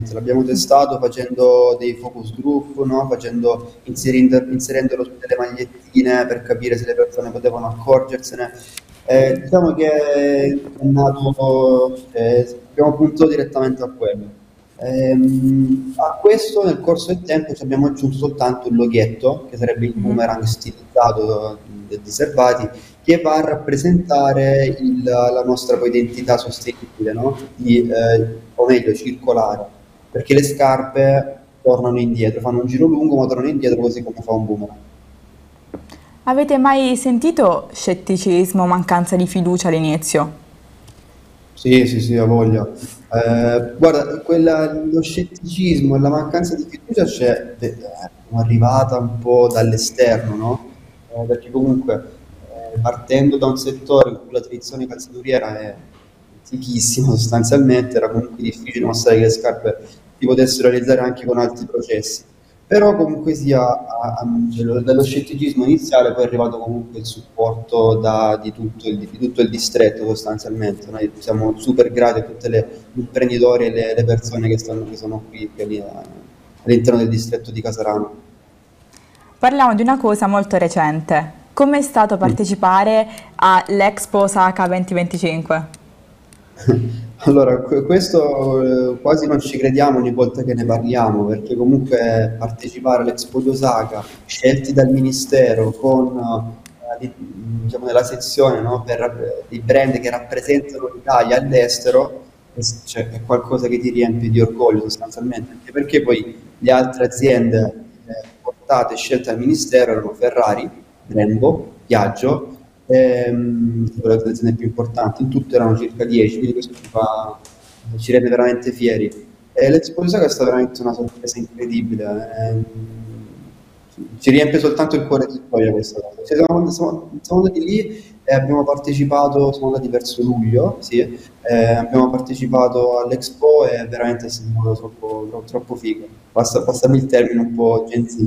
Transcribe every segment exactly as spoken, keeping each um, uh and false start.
L'abbiamo testato facendo dei focus group, no? Facendo, inserendo, inserendolo su delle magliettine per capire se le persone potevano accorgersene. Eh, diciamo che è nato, eh, abbiamo puntato direttamente a quello. Ehm, a questo nel corso del tempo ci abbiamo aggiunto soltanto il loghetto, che sarebbe il Mhm. boomerang stilizzato eh, di Servati, che va a rappresentare il- la nostra poi identità sostenibile, no? Di, eh, o meglio, circolare, perché le scarpe tornano indietro, fanno un giro lungo ma tornano indietro così come fa un boomerang. Avete mai sentito scetticismo, mancanza di fiducia all'inizio? Sì, sì, sì, ha voglia. Eh, guarda, quella- lo scetticismo e la mancanza di fiducia c'è, eh, è arrivata un po' dall'esterno, no? Eh, perché comunque eh, partendo da un settore in cui la tradizione calzaturiera è antichissima sostanzialmente, era comunque difficile dimostrare che le scarpe si potessero realizzare anche con altri processi. Però comunque sia, a- a- cioè, dallo scetticismo iniziale poi è arrivato comunque il supporto da- di, tutto il, di tutto il distretto sostanzialmente. Noi siamo super grati a tutti gli imprenditori e le, le persone che, stanno, che sono qui, qui lì, eh, all'interno del distretto di Casarano. Parliamo di una cosa molto recente. Com'è stato Mm. partecipare all'Expo Osaka duemilaventicinque? Allora, que- questo eh, quasi non ci crediamo ogni volta che ne parliamo, perché comunque partecipare all'Expo di Osaka, scelti dal Ministero con, eh, di- diciamo, nella sezione, no, per eh, i brand che rappresentano l'Italia all'estero, è, cioè, è qualcosa che ti riempie di orgoglio sostanzialmente, anche perché poi le altre aziende eh, portate e scelte dal Ministero erano Ferrari, Brembo, Piaggio, ehm, quelle delle aziende più importanti, in tutto erano circa dieci, quindi questo ci fa, ci rende veramente fieri. E l'Expo di Osaka è stata veramente una sorpresa incredibile, ehm, ci riempie soltanto il cuore di gioia questa cosa. Cioè, siamo, siamo- siamo andati lì e abbiamo partecipato, siamo andati verso luglio, sì, eh, abbiamo partecipato all'Expo e veramente è stato troppo, troppo, troppo figo. Passa, passami il termine un po' Gen Z.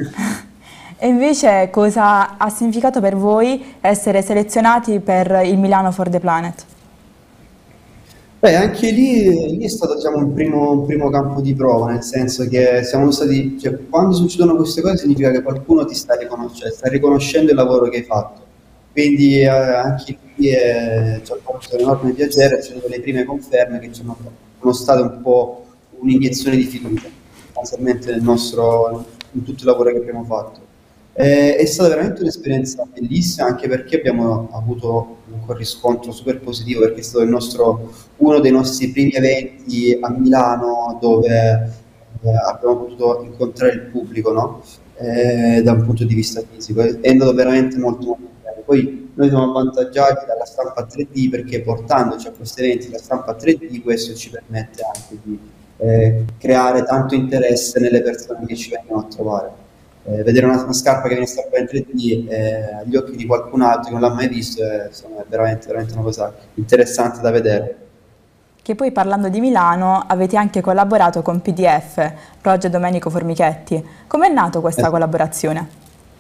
E invece cosa ha significato per voi essere selezionati per il Milano for the Planet? Beh, anche lì, lì è stato diciamo, un primo, un primo campo di prova, nel senso che siamo stati, cioè, quando succedono queste cose significa che qualcuno ti sta riconoscendo, sta riconoscendo il lavoro che hai fatto. Quindi eh, anche lì eh, ci ha fatto un enorme piacere, c'è state le prime conferme che ci hanno, sono state un po' un'iniezione di fiducia, sostanzialmente nel nostro, in tutto il lavoro che abbiamo fatto. Eh, è stata veramente un'esperienza bellissima anche perché abbiamo avuto un riscontro super positivo perché è stato il nostro, uno dei nostri primi eventi a Milano dove eh, abbiamo potuto incontrare il pubblico, no? Eh, da un punto di vista fisico. È è andato veramente molto, molto bene. Poi noi siamo avvantaggiati dalla stampa tre D perché portandoci a questi eventi la stampa tre D questo ci permette anche di eh, creare tanto interesse nelle persone che ci vengono a trovare. Eh, vedere una, una scarpa che viene stampata in tre D eh, agli occhi di qualcun altro che non l'ha mai visto è, insomma, è veramente, veramente una cosa interessante da vedere. Che poi parlando di Milano avete anche collaborato con P D F, Progetto Domenico Formichetti. Com'è nato questa Eh, collaborazione?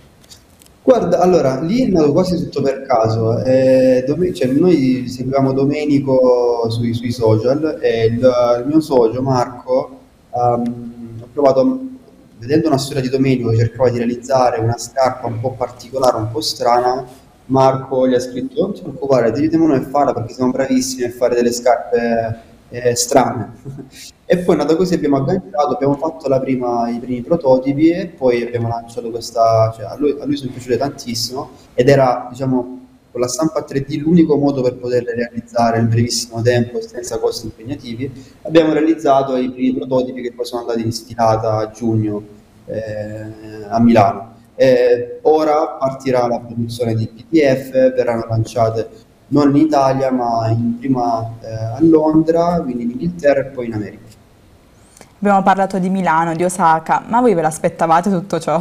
Guarda, allora, lì è nato quasi tutto per caso. Eh, Dome- cioè, noi seguivamo Domenico sui, sui social e il, il mio socio Marco ehm, ha provato, vedendo una storia di Domenico che cercava di realizzare una scarpa un po' particolare, un po' strana, Marco gli ha scritto: non ti preoccupare, ti aiutiamo noi a farla perché siamo bravissimi a fare delle scarpe eh, strane. E poi è nata così, abbiamo agganciato, abbiamo fatto la prima- i primi prototipi e poi abbiamo lanciato questa, cioè a lui, a lui sono piaciute tantissimo ed era, diciamo, con la stampa tre D l'unico modo per poterle realizzare in brevissimo tempo e senza costi impegnativi. Abbiamo realizzato i primi prototipi che poi sono andati in stilata a giugno eh, a Milano. Eh, ora partirà la produzione di P D F, verranno lanciate non in Italia, ma in- prima eh, a Londra, quindi in Inghilterra e poi in America. Abbiamo parlato di Milano, di Osaka, ma voi ve l'aspettavate tutto ciò?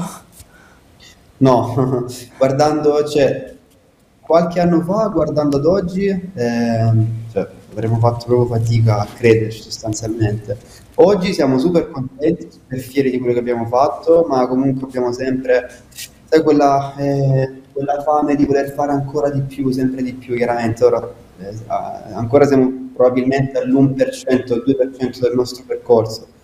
No, guardando, cioè, qualche anno fa, guardando ad oggi, ehm, cioè, avremmo fatto proprio fatica a crederci sostanzialmente. Oggi siamo super contenti, super fieri di quello che abbiamo fatto, ma comunque abbiamo sempre, sai, quella, eh, quella fame di voler fare ancora di più, sempre di più, chiaramente. Ora, eh, a- ancora siamo probabilmente all'uno per cento, al due per cento del nostro percorso.